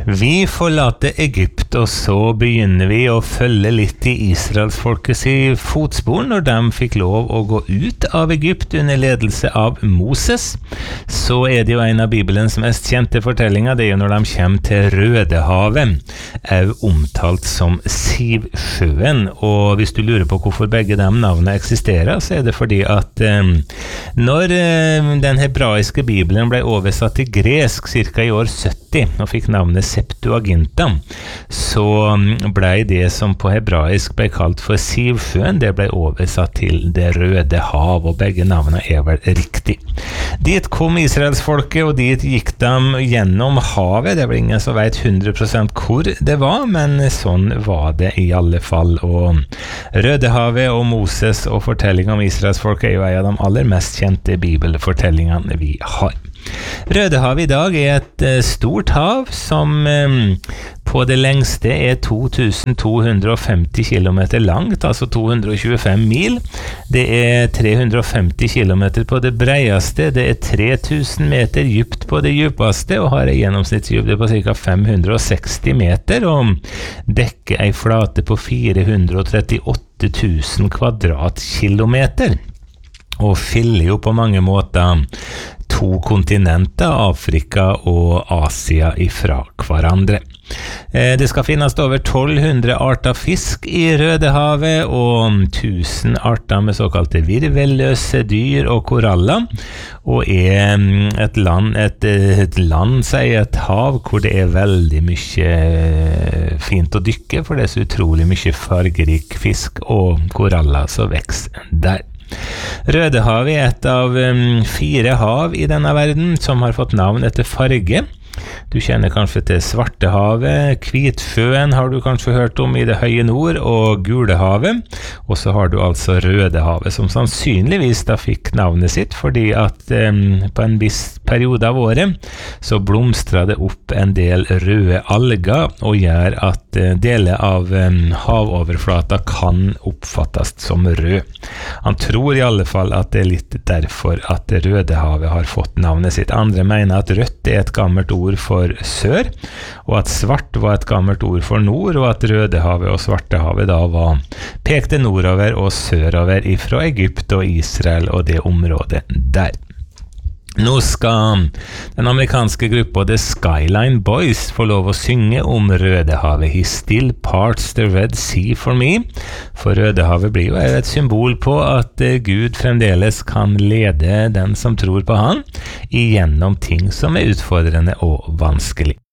Vi forlater Egypt, og så begynner vi å følge litt i Israelsfolkets fotspor når de fikk lov å gå ut av Egypt under ledelse av Moses. Så det jo en av Bibelens mest kjente fortellinger, det jo når de kommer til Rødehavet, omtalt som Sivsjøen. Og hvis du lurer på hvorfor begge de navnene eksisterer, så det fordi at når den hebraiske Bibelen ble oversatt til gresk cirka i år 70 og fikk navnet Septuaginta, så ble det som på hebraisk ble kalt for Sivsjøen, det ble oversatt til Det Røde Hav, og begge navnene vel riktig. Dit kom Israelsfolket, og dit gikk de gjennom havet. Det ble ingen som vet 100% hvor det var, men sånn var det i alle fall. Og Rødehavet og Moses og fortellingen om Israelsfolket jo en av de aller mest kjente bibelfortellingene vi har. Rødehavet i dag et stort hav som på det lengste 2250 kilometer langt, altså 225 mil. Det 350 kilometer på det breieste, det 3000 meter dypt på det djupeste, og har en gjennomsnittsdybde på ca. 560 meter, og dekker en flate på 438 000 kvadratkilometer, og fyller jo på mange måter to kontinenter, Afrika og Asia ifra hverandre. Det skal finnes over 1200 arter fisk i Rødehavet, og 1000 arter med såkalte virvelløse dyr og koraller, og et land, sier et hav, hvor det veldig mye fint å dykke, for det så utrolig mye fargerik fisk og koraller som vokser der. Rødehavet et av 4 hav i denne verden som har fått navn etter farge. Du kjenner kanskje til Svartehavet, Kvitsjøen har du kanskje hørt om i det høye nord, og Gulehavet, og så har du altså Rødehavet, som sannsynligvis da fikk navnet sitt, fordi at på en viss periode av året så blomstrer det opp en del røde alger, og gjør at deler av havoverflata kan oppfattes som rød. Han tror i alle fall at det litt derfor at Rødehavet har fått navnet sitt. Andre mener at rødt et gammelt ord for sør, og at svart var et gammelt ord for nord, og at Rødehavet og Svartehavet da pekte nordover og sørover ifra Egypt og Israel og det området der. Nå skal den amerikanske gruppa The Skyline Boys få lov å synge om Rødehavet. He still parts the Red Sea for me. For Rødehavet blir jo et symbol på at Gud fremdeles kan lede den som tror på han, igjennom ting som utfordrende og vanskelig.